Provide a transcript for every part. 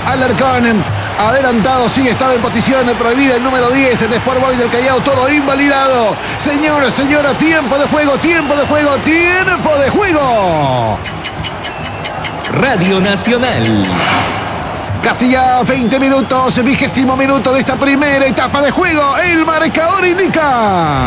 Alarcón. Adelantado, sí, estaba en posición prohibida el número 10 de Sport Boys del Callao, todo invalidado. Señora, tiempo de juego. Radio Nacional. Casi ya 20 minutos, 20º minuto de esta primera etapa de juego. El marcador indica...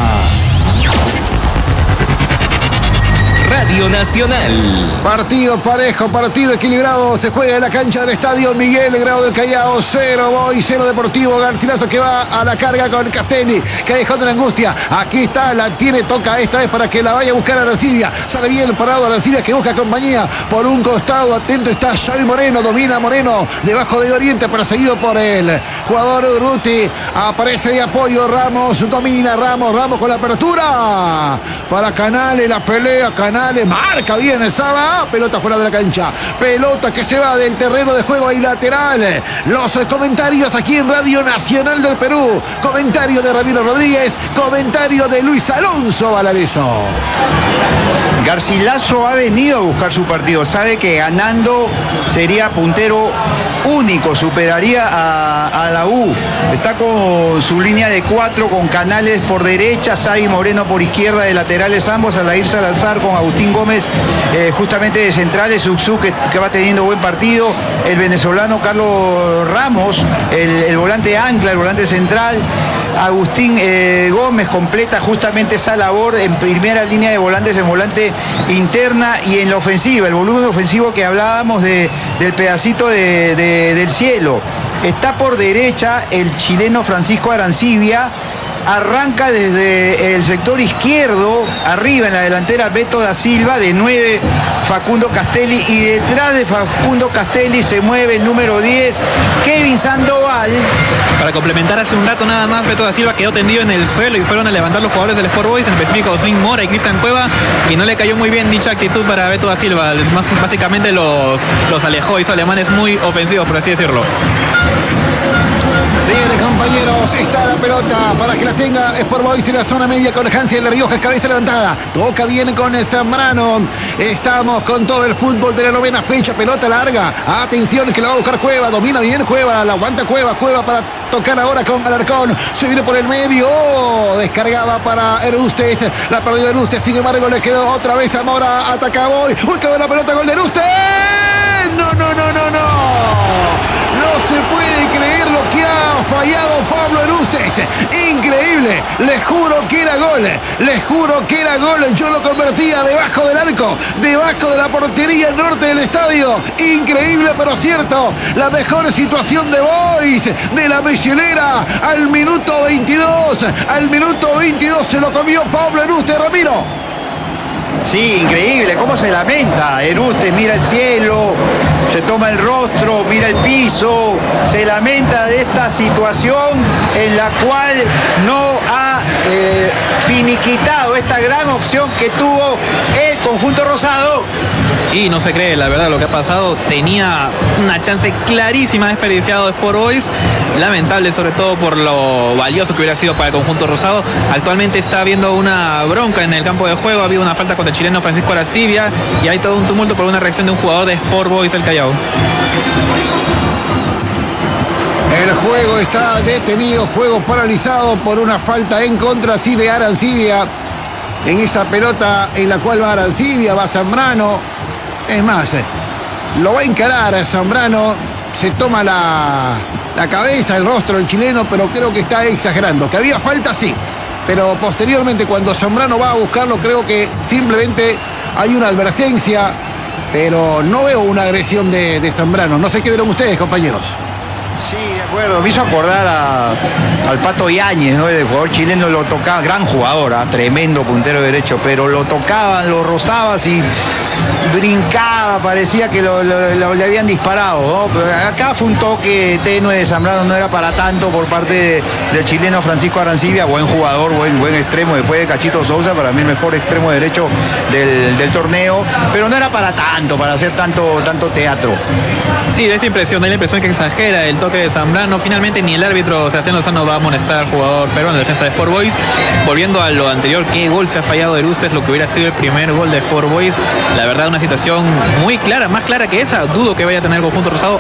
Radio Nacional. Partido parejo, partido equilibrado. Se juega en la cancha del estadio Miguel Grau del Callao. 0 Boys, 0 Deportivo. Garcilaso que va a la carga con Castelli. Callejón de la Angustia. Aquí está, la tiene, toca esta vez para que la vaya a buscar a Arancibia. Sale bien parado Arancibia que busca compañía. Por un costado, atento está Xavi Moreno. Domina Moreno debajo de Oriente, perseguido por el jugador Urruti. Aparece de apoyo Ramos. Domina Ramos con la apertura. Para Canales, la pelea Canales. Marca bien el Saba. Pelota fuera de la cancha. Pelota que se va del terreno de juego ahí lateral. Los comentarios aquí en Radio Nacional del Perú. Comentario de Ramiro Rodríguez. Comentario de Luis Alonso Valareso. Garcilaso ha venido a buscar su partido. Sabe que ganando sería puntero único. Superaría a la U. Está con su línea de 4 con Canales por derecha, Xavi Moreno por izquierda, de laterales ambos, Alair Salazar con Agustín Gómez justamente de centrales, Zuxú que va teniendo buen partido, el venezolano Carlos Ramos, el volante ancla, el volante central, Agustín Gómez completa justamente esa labor en primera línea de volantes, en volante interna y en la ofensiva, el volumen ofensivo que hablábamos del pedacito del cielo. Está por derecha el chileno Francisco Arancibia. Arranca desde el sector izquierdo, arriba en la delantera Beto da Silva, de 9 Facundo Castelli, y detrás de Facundo Castelli se mueve el número 10, Kevin Sandoval. Para complementar, hace un rato nada más Beto da Silva quedó tendido en el suelo y fueron a levantar los jugadores del Sport Boys, en específico Osín Mora y Cristian Cueva, y no le cayó muy bien dicha actitud para Beto da Silva. Básicamente los alejó, hizo alemanes muy ofensivos, por así decirlo. Bien, compañeros, está la pelota para que la tenga Sport Boys en la zona media con Hansi de Rioja, cabeza levantada, toca bien con Zambrano. Estamos con todo el fútbol de la 9ª fecha, pelota larga, atención que la va a buscar Cueva, domina bien Cueva, la aguanta Cueva para tocar ahora con Alarcón, se viene por el medio, descargaba para Erustes, la perdió Erustes, sin embargo le quedó otra vez a Mora, ataca Boy, quedó la pelota, gol de Erustes. No se puede creer lo que ha fallado Pablo Erustes. Increíble. Les juro que era gol. Yo lo convertía debajo del arco, debajo de la portería norte del estadio. Increíble, pero cierto. La mejor situación de Boys, de la Michelera, al minuto 22. Al minuto 22 se lo comió Pablo Erustes, Ramiro. Sí, increíble, cómo se lamenta Erustes, mira el cielo, se toma el rostro, mira el piso, se lamenta de esta situación en la cual no ha finiquitado esta gran opción que tuvo el conjunto rosado. Y no se cree, la verdad, lo que ha pasado. Tenía una chance clarísima desperdiciado de Sport Boys. Lamentable, sobre todo por lo valioso que hubiera sido para el conjunto rosado. Actualmente está habiendo una bronca en el campo de juego. Ha habido una falta contra el chileno Francisco Arancibia y hay todo un tumulto por una reacción de un jugador de Sport Boys del Callao. El juego está detenido, juego paralizado por una falta en contra, sí, de Arancibia. En esa pelota en la cual va Arancibia, va Zambrano. Es más, lo va a encarar a Zambrano, se toma la cabeza, el rostro del chileno, pero creo que está exagerando. Que había falta, sí, pero posteriormente cuando Zambrano va a buscarlo, creo que simplemente hay una advertencia, pero no veo una agresión de Zambrano. No sé qué vieron ustedes, compañeros. Sí, de acuerdo. Me hizo acordar al Pato Yáñez, ¿no? El jugador chileno lo tocaba, gran jugador, tremendo puntero derecho, pero lo tocaban, lo rozabas y brincaba, parecía que le habían disparado, ¿no? Acá fue un toque tenue de Zambrano, no era para tanto por parte del chileno Francisco Arancibia, buen jugador, buen extremo, después de Cachito Sousa, para mí el mejor extremo derecho del torneo, pero no era para tanto, para hacer tanto teatro. Sí, da esa impresión, da la impresión que exagera el toque de Zambrano. Finalmente ni el árbitro Sebastián Lozano va a amonestar al jugador peruano de defensa de Sport Boys. Volviendo a lo anterior, qué gol se ha fallado de Erustes, lo que hubiera sido el primer gol de Sport Boys. La verdad, una situación muy clara, más clara que esa, dudo que vaya a tener el conjunto rosado.